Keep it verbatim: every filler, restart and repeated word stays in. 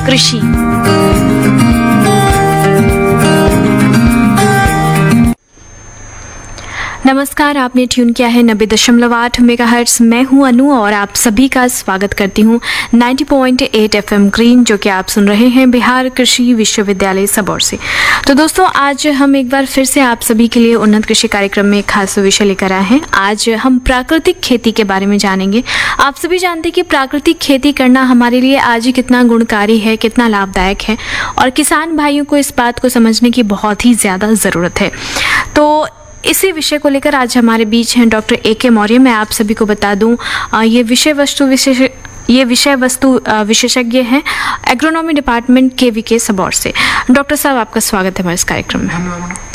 कृषि। नमस्कार, आपने ट्यून किया है नब्बे दशमलव आठ मेगाहर्ट्ज। मैं हूं अनु और आप सभी का स्वागत करती हूं नब्बे पॉइंट आठ एफएम ग्रीन, जो कि आप सुन रहे हैं बिहार कृषि विश्वविद्यालय सबौर से। तो दोस्तों, आज हम एक बार फिर से आप सभी के लिए उन्नत कृषि कार्यक्रम में एक खास विषय लेकर आए हैं। आज हम प्राकृतिक खेती के बारे में जानेंगे। आप सभी जानते हैं कि प्राकृतिक खेती करना हमारे लिए आज कितना गुणकारी है, कितना लाभदायक है, और किसान भाइयों को इस बात को समझने की बहुत ही ज़्यादा ज़रूरत है। तो इसी विषय को लेकर आज हमारे बीच हैं डॉक्टर ए के मौर्य। मैं आप सभी को बता दूं, ये विषय वस्तु विशेष ये विषय वस्तु विशेषज्ञ हैं एग्रोनॉमी डिपार्टमेंट के वी के सबौर से। डॉक्टर साहब, आपका स्वागत है हमारे इस कार्यक्रम में।